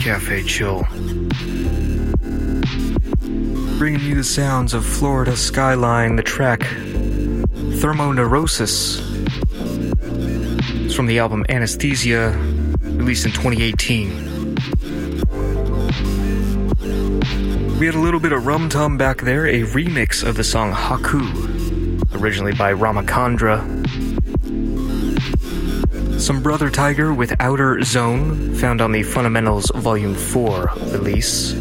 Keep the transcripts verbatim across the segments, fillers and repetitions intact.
Cafe Chill. Bringing you the sounds of Florida skyline, the track Thermoneurosis. It's from the album Anesthesia, released in twenty eighteen. We had a little bit of Rum Tum back there, a remix of the song Haku, originally by Ramakandra. Some Brother Tiger with Outer Zone, found on the Fundamentals Volume four release.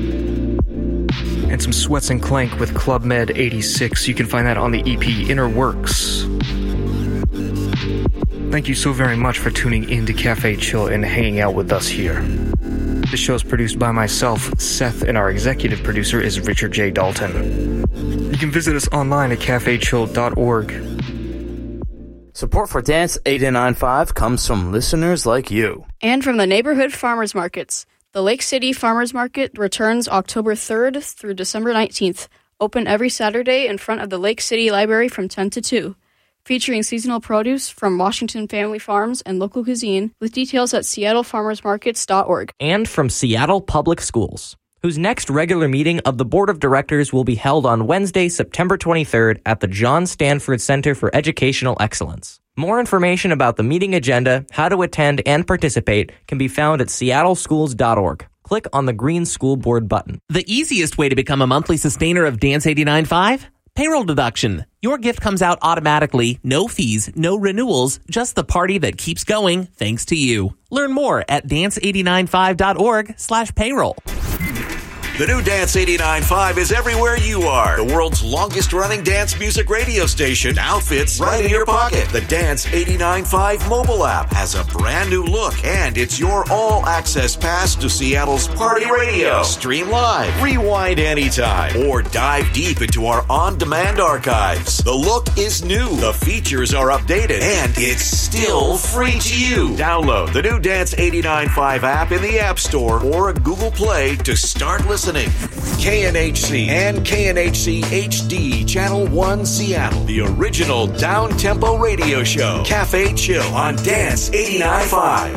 And some Sweats and Clank with Club Med eighty-six. You can find that on the E P Inner Works. Thank you so very much for tuning in to Cafe Chill and hanging out with us here. This show is produced by myself, Seth, and our executive producer is Richard J. Dalton. You can visit us online at cafe chill dot org. Support for Dance eight nine five comes from listeners like you. And from the neighborhood farmers markets. The Lake City Farmers Market returns October third through December nineteenth. Open every Saturday in front of the Lake City Library from ten to two. Featuring seasonal produce from Washington Family Farms and local cuisine, with details at seattle farmers markets dot org. And from Seattle Public Schools, whose next regular meeting of the Board of Directors will be held on Wednesday, September twenty-third at the John Stanford Center for Educational Excellence. More information about the meeting agenda, how to attend, and participate can be found at seattle schools dot org. Click on the green School Board button. The easiest way to become a monthly sustainer of Dance eight nine five? Payroll deduction. Your gift comes out automatically, no fees, no renewals, just the party that keeps going thanks to you. Learn more at dance eight nine five dot org slash payroll. The new Dance eight nine five is everywhere you are. The world's longest-running dance music radio station now fits right in your pocket. The Dance eight nine five mobile app has a brand new look, and it's your all-access pass to Seattle's party radio. Stream live, rewind anytime, or dive deep into our on-demand archives. The look is new, the features are updated, and it's still free to you. Download the new Dance eight nine five app in the App Store or Google Play to start listening. K N H C and K N H C H D Channel one Seattle, the original down-tempo radio show, Cafe Chill on Dance eight nine five.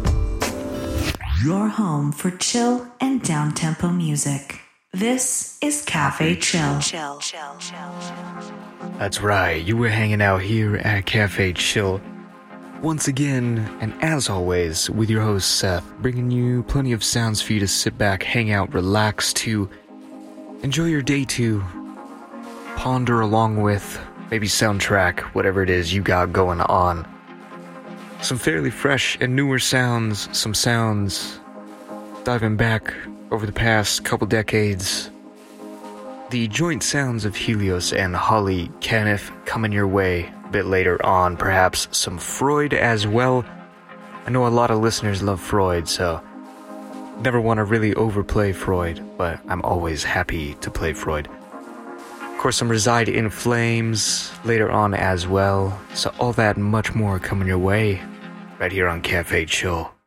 Your home for chill and down-tempo music. This is Cafe Chill. Chill, chill, chill, chill. That's right, you were hanging out here at Cafe Chill. Once again, and as always, with your host Seth, bringing you plenty of sounds for you to sit back, hang out, relax to, enjoy your day to, ponder along with, maybe soundtrack, whatever it is you got going on. Some fairly fresh and newer sounds, some sounds diving back over the past couple decades. The joint sounds of Helios and Holly Caniff coming your way a bit later on, perhaps some Freud as well. I know a lot of listeners love Freud, so never want to really overplay Freud, but I'm always happy to play Freud. Of course, some Reside in Flames later on as well, so all that and much more coming your way right here on Cafe Chill.